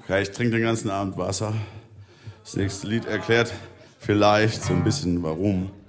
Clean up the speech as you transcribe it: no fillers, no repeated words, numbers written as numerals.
Ja, ich trinke den ganzen Abend Wasser. Das nächste Lied erklärt vielleicht so ein bisschen warum.